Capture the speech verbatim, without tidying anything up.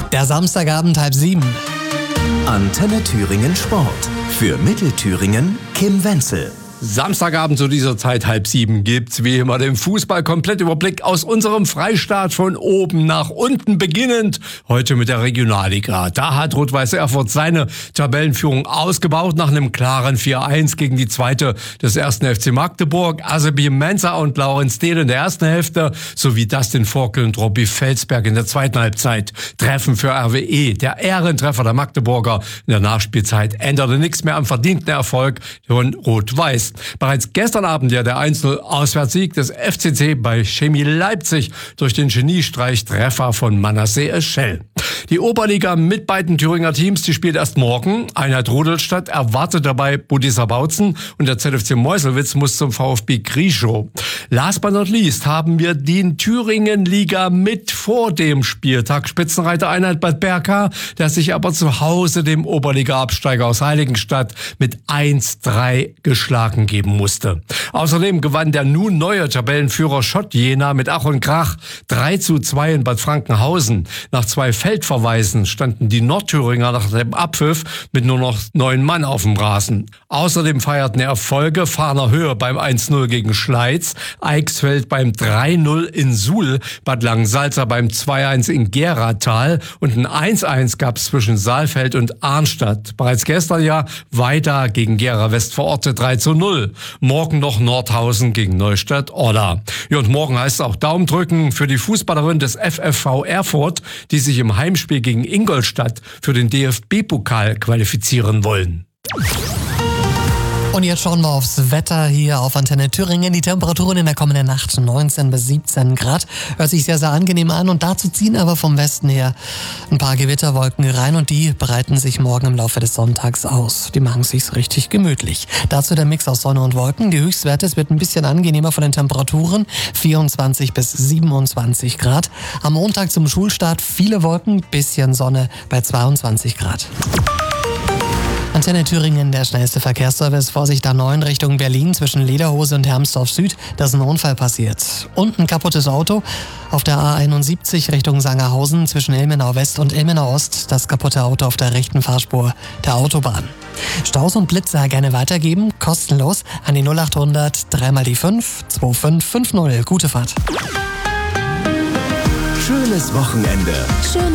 Der Samstagabend halb sieben. Antenne Thüringen Sport. Für Mittelthüringen Kim Wenzel. Samstagabend zu dieser Zeit halb sieben gibt's wie immer den Fußball-Komplettüberblick aus unserem Freistaat von oben nach unten beginnend. Heute mit der Regionalliga. Da hat Rot-Weiß Erfurt seine Tabellenführung ausgebaut nach einem klaren vier eins gegen die zweite des ersten F C Magdeburg. Asebi Mensa und Laurenz Dehl in der ersten Hälfte sowie Dustin Forkel und Robby Felsberg in der zweiten Halbzeit. Treffen für R W E. Der Ehrentreffer der Magdeburger in der Nachspielzeit änderte nichts mehr am verdienten Erfolg von Rot-Weiß. Bereits gestern Abend ja der eins null Auswärtssieg des F C C bei Chemie Leipzig durch den Geniestreich-Treffer von Manasseh Eschel. Die Oberliga mit beiden Thüringer Teams, die spielt erst morgen. Einheit Rudolstadt erwartet dabei Budisa Bautzen und der Z F C Meuselwitz muss zum VfB Grischow. Last but not least haben wir den Thüringen-Liga mit vor dem Spieltag. Spitzenreiter Einheit Bad Berka, der sich aber zu Hause dem Oberliga-Absteiger aus Heiligenstadt mit eins drei geschlagen geben musste. Außerdem gewann der nun neue Tabellenführer Schott Jena mit Ach und Krach drei zu zwei in Bad Frankenhausen. Nach zwei Feldverweisen standen die Nordthüringer nach dem Abpfiff mit nur noch neun Mann auf dem Rasen. Außerdem feierten Erfolge Fahner Höhe beim eins null gegen Schleiz, Eichsfeld beim drei null in Suhl, Bad Langensalza beim zwei eins in Geratal und ein eins eins gab es zwischen Saalfeld und Arnstadt. Bereits gestern ja weiter gegen Gera Westverorte drei zu null. Morgen noch Nordhausen gegen Neustadt-Orla. Ja, und morgen heißt es auch Daumen drücken für die Fußballerin des F F V Erfurt, die sich im Heimspiel gegen Ingolstadt für den D F B-Pokal qualifizieren wollen. Und jetzt schauen wir aufs Wetter hier auf Antenne Thüringen. Die Temperaturen in der kommenden Nacht neunzehn bis siebzehn Grad. Hört sich sehr, sehr angenehm an. Und dazu ziehen aber vom Westen her ein paar Gewitterwolken rein. Und die breiten sich morgen im Laufe des Sonntags aus. Die machen sich's richtig gemütlich. Dazu der Mix aus Sonne und Wolken. Die Höchstwerte, es wird ein bisschen angenehmer von den Temperaturen. vierundzwanzig bis siebenundzwanzig Grad. Am Montag zum Schulstart viele Wolken, bisschen Sonne bei zweiundzwanzig Grad. Antenne Thüringen, der schnellste Verkehrsservice. Vorsicht A neun Richtung Berlin zwischen Lederhose und Hermsdorf Süd. Da ist ein Unfall passiert. Und ein kaputtes Auto auf der A einundsiebzig Richtung Sangerhausen zwischen Ilmenau West und Ilmenau Ost. Das kaputte Auto auf der rechten Fahrspur der Autobahn. Staus und Blitzer gerne weitergeben, kostenlos an die null achthundert drei mal die fünf zwei fünf fünf null. Gute Fahrt. Schönes Wochenende. Schöne